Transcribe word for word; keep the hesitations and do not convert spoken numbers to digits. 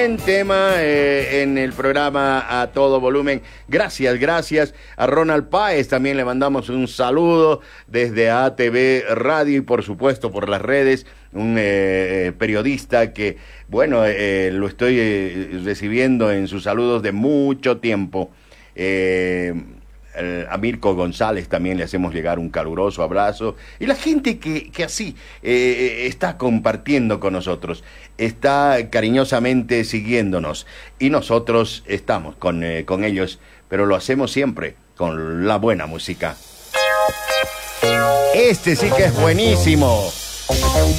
Tema eh, en el programa a todo volumen. Gracias, gracias a Ronald Páez. También le mandamos un saludo desde A T V Radio y por supuesto por las redes. Un eh, periodista que, bueno, eh, lo estoy eh, recibiendo en sus saludos de mucho tiempo. Eh, a Mirko González también le hacemos llegar un caluroso abrazo. Y la gente que, que así eh, está compartiendo con nosotros, está cariñosamente siguiéndonos. Y nosotros estamos con, eh, con ellos, pero lo hacemos siempre con la buena música. Este sí que es buenísimo.